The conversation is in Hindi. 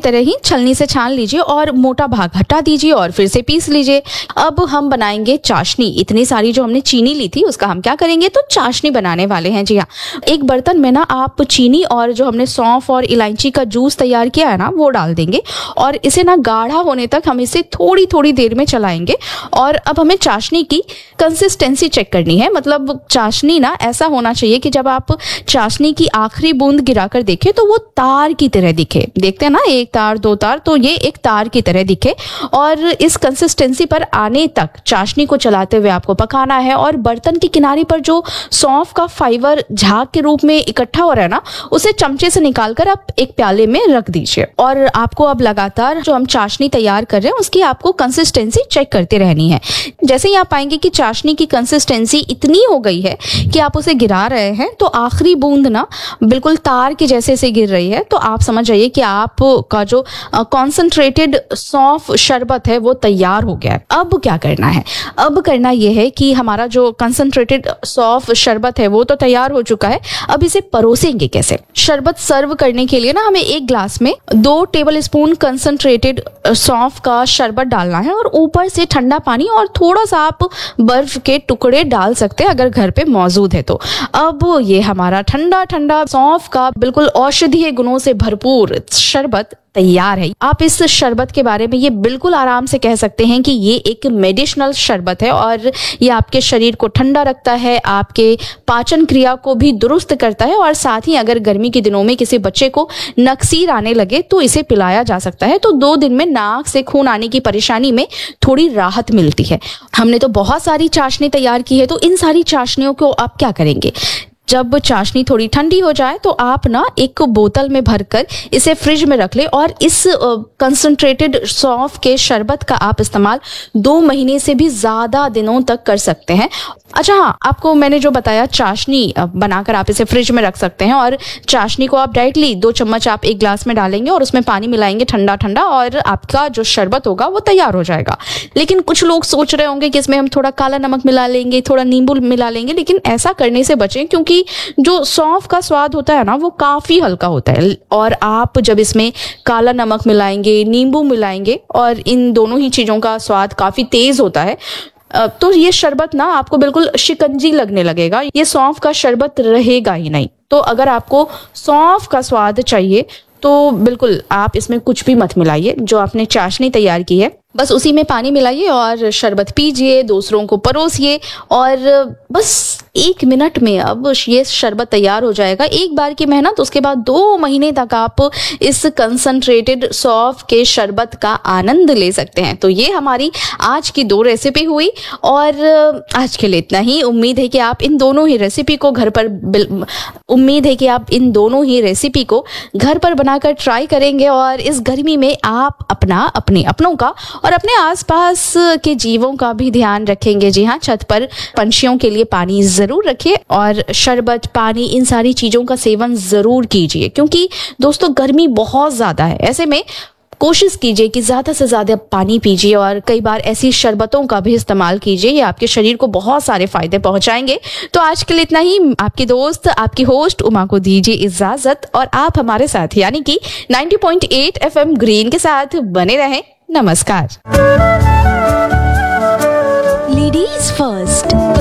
तरह ही छलनी से छान लीजिए और मोटा भाग हटा दीजिए और फिर से पीस लीजिए। अब हम बनाएंगे चाशनी। इतनी सारी जो हमने चीनी ली थी उसका हम क्या करेंगे, तो चाशनी बनाने वाले हैं। जी हाँ, एक बर्तन में ना आप चीनी और जो हमने सौंफ और इलायची का जूस तैयार किया है ना वो डाल देंगे और इसे ना गाढ़ा होने तक हम इसे थोड़ी थोड़ी देर में चलाएंगे। और अब हमें चाशनी की कंसिस्टेंसी चेक करनी है। मतलब चाशनी ना ऐसा होना चाहिए कि जब आप चाशनी की आखिरी बूंद गिराकर देखें तो वो तार की तरह दिखे। देखते हैं ना, एक तार दो तार, तो ये एक तार की तरह दिखे। और इस कंसिस्टेंसी पर आने तक चाशनी को चलाते हुए आपको पकाना है। और बर्तन की किनारे पर जो सौंफ का फाइबर झाग के रूप में इकट्ठा हो रहा है ना, उसे चमचे से निकालकर आप एक प्याले में रख दीजिए। और आपको अब लगातार जो हम चाशनी तैयार कर रहे हैं उसकी आपको कंसिस्टेंसी चेक करते रहनी है। जैसे ही आप पाएंगे कि चाशनी की कंसिस्टेंसी इतनी हो गई है कि आप उसे गिरा रहे हैं, तो आखिरी बूंद ना बिल्कुल तार के जैसे से गिर रही है, तो आप समझ जाइए कि आपका जो कॉन्सेंट्रेटेड सौंफ शरबत है वो तैयार हो गया है। अब क्या करना है, अब करना यह है कि हमारा जो कंसेंट्रेटेड सौंफ शरबत है वो तो तैयार हो चुका है। अब इसे परोसेंगे कैसे। शरबत सर्व करने के लिए ना हमें एक ग्लास में 2 टेबल स्पून कंसेंट्रेटेड सौंफ का शरबत डालना है और ऊपर से ठंडा पानी और थोड़ा सा आप बर्फ के टुकड़े डाल सकते हैं अगर घर पे मौजूद है तो। अब ये हमारा ठंडा ठंडा सौंफ का बिल्कुल औषधीय गुणों से भरपूर शरबत तैयार है। आप इस शरबत के बारे में ये बिल्कुल आराम से कह सकते हैं कि ये एक मेडिसिनल शरबत है और ये आपके शरीर को ठंडा रखता है, आपके पाचन क्रिया को भी दुरुस्त करता है। और साथ ही अगर गर्मी के दिनों में किसी बच्चे को नक्सीर आने लगे तो इसे पिलाया जा सकता है, तो 2 दिन में नाक से खून आने की परेशानी में थोड़ी राहत मिलती है। हमने तो बहुत सारी चाशनी तैयार की है, तो इन सारी चाशनियों को आप क्या करेंगे, जब चाशनी थोड़ी ठंडी हो जाए तो आप ना एक बोतल में भरकर इसे फ्रिज में रख ले और इस कंसंट्रेटेड सौंफ के शरबत का आप इस्तेमाल 2 महीने से भी ज्यादा दिनों तक कर सकते हैं। अच्छा हाँ, आपको मैंने जो बताया चाशनी बनाकर आप इसे फ्रिज में रख सकते हैं और चाशनी को आप डायरेक्टली 2 चम्मच आप एक ग्लास में डालेंगे और उसमें पानी मिलाएंगे ठंडा ठंडा और आपका जो शरबत होगा वो तैयार हो जाएगा। लेकिन कुछ लोग सोच रहे होंगे कि इसमें हम थोड़ा काला नमक मिला लेंगे, थोड़ा नींबू मिला लेंगे, लेकिन ऐसा करने से बचें क्योंकि जो सौंफ का स्वाद होता है ना वो काफी हल्का होता है। और आप जब इसमें काला नमक मिलाएंगे, नींबू मिलाएंगे और इन दोनों ही चीजों का स्वाद काफी तेज होता है, तो ये शरबत ना आपको बिल्कुल शिकंजी लगने लगेगा, ये सौंफ का शरबत रहेगा ही नहीं। तो अगर आपको सौंफ का स्वाद चाहिए तो बिल्कुल आप इसमें कुछ भी मत मिलाइए। जो आपने चाशनी तैयार की है बस उसी में पानी मिलाइए और शरबत पीजिए, दूसरों को परोसिए और बस 1 मिनट में अब ये शरबत तैयार हो जाएगा। एक बार की मेहनत, उसके बाद 2 महीने तक आप इस कंसंट्रेटेड सौंफ के शरबत का आनंद ले सकते हैं। तो ये हमारी आज की 2 रेसिपी हुई और आज के लिए इतना ही। उम्मीद है कि आप इन दोनों ही रेसिपी को घर पर बनाकर ट्राई करेंगे और इस गर्मी में आप अपनों का और अपने आसपास के जीवों का भी ध्यान रखेंगे। जी हाँ, छत पर पंछियों के लिए पानी जरूर रखिए और शरबत, पानी, इन सारी चीजों का सेवन जरूर कीजिए क्योंकि दोस्तों गर्मी बहुत ज्यादा है। ऐसे में कोशिश कीजिए कि ज्यादा से ज्यादा पानी पीजिए और कई बार ऐसी शरबतों का भी इस्तेमाल कीजिए, ये आपके शरीर को बहुत सारे फायदे पहुंचाएंगे। तो आज के लिए इतना ही। आपकी दोस्त, आपकी होस्ट उमा को दीजिए इजाजत और आप हमारे साथ यानी कि 90.8 FM ग्रीन के साथ बने रहें। नमस्कार। Ladies first.